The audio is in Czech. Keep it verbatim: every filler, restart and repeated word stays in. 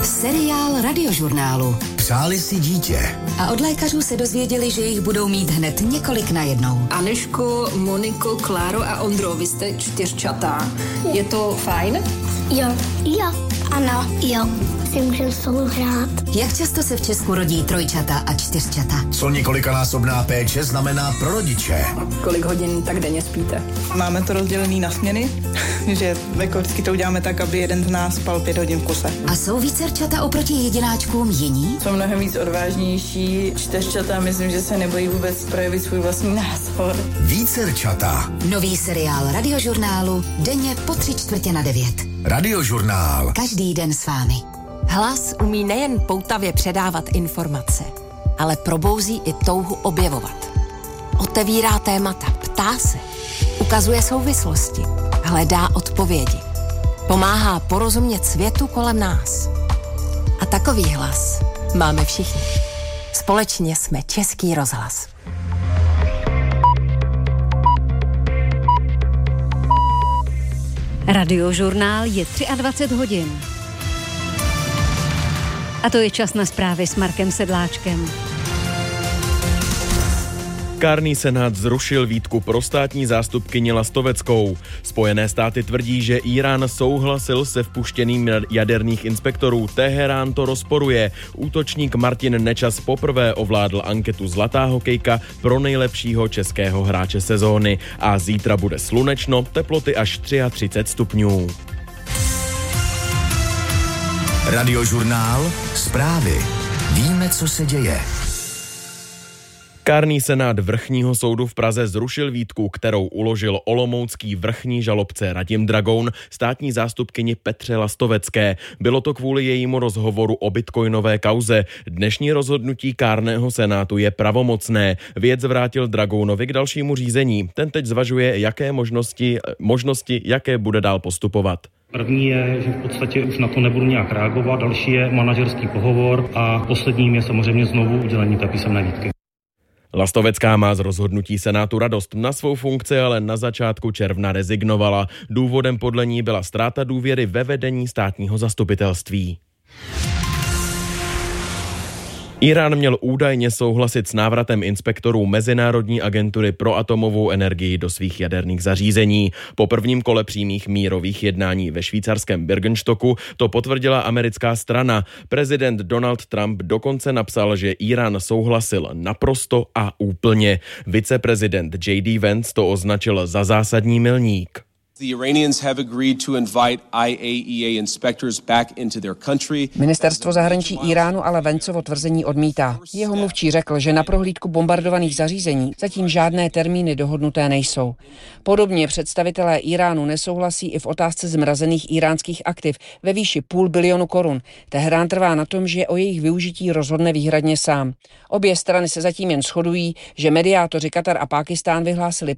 Seriál Radiožurnálu. Přáli si dítě. A od lékařů se dozvěděli, že jich budou mít hned několik najednou. Anežko, Moniko, Kláro a Ondro, vy jste čtyřčatá. Je to fajn? Jo, jo, ano, jo. Si můžeme spolu hrát. Jak často se v Česku rodí trojčata a čtyřčata? Co několikanásobná péče znamená pro rodiče? Kolik hodin tak denně spíte? Máme to rozdělený na směny, že jako vždycky to uděláme tak, aby jeden z nás spal pět hodin v kuse. A jsou vícerčata oproti jedináčkům jiní? Jsou mnohem víc odvážnější. Čtyřčata, myslím, že se nebojí vůbec projevit svůj vlastní názor. Vícerčata. Nový seriál Radiožurnálu denně po tři čtvrtě na devět. Radiožurnál. Každý den s vámi. Hlas umí nejen poutavě předávat informace, ale probouzí i touhu objevovat. Otevírá témata, ptá se, ukazuje souvislosti, hledá odpovědi. Pomáhá porozumět světu kolem nás. A takový hlas máme všichni. Společně jsme Český rozhlas. Radiožurnál je dvacet tři hodin. A to je čas na zprávy s Markem Sedláčkem. Kárný senát zrušil výtku pro státní zástupkyni Lastoveckou. Spojené státy tvrdí, že Írán souhlasil se vpuštěním jaderných inspektorů. Teherán to rozporuje. Útočník Martin Nečas poprvé ovládl anketu Zlatá hokejka pro nejlepšího českého hráče sezóny. A zítra bude slunečno, teploty až třicet tři stupňů. Radiožurnál. Zprávy. Víme, co se děje. Kárný senát Vrchního soudu v Praze zrušil výtku, kterou uložil olomoucký vrchní žalobce Radim Dragoun státní zástupkyni Petře Lastovecké. Bylo to kvůli jejímu rozhovoru o bitcoinové kauze. Dnešní rozhodnutí kárného senátu je pravomocné. Věc vrátil Dragounovi k dalšímu řízení. Ten teď zvažuje, jaké možnosti, možnosti jaké bude dál postupovat. První je, že v podstatě už na to nebudu nějak reagovat, další je manažerský pohovor a posledním je samozřejmě znovu udělení té písemné výtky. Lastovecká má z rozhodnutí senátu radost. Na svou funkci ale na začátku června rezignovala. Důvodem podle ní byla ztráta důvěry ve vedení státního zastupitelství. Írán měl údajně souhlasit s návratem inspektorů Mezinárodní agentury pro atomovou energii do svých jaderných zařízení. Po prvním kole přímých mírových jednání ve švýcarském Bürgenstocku to potvrdila americká strana. Prezident Donald Trump dokonce napsal, že Írán souhlasil naprosto a úplně. Viceprezident J D Vance to označil za zásadní milník. The Iranians have agreed to invite I A E A inspectors back into their country. Ministerstvo zahraničí Iránu ale Vanceovo tvrzení odmítá. Jeho mluvčí řekl, že na prohlídku bombardovaných zařízení zatím žádné termíny dohodnuté nejsou. Podobně představitelé Iránu nesouhlasí i v otázce zmrazených iránských aktiv ve výši půl bilionu korun. Teherán trvá na tom, že o jejich využití rozhodne výhradně sám. Obě strany se zatím jen shodují, že mediátoři Katar a Pákistán vyhlásili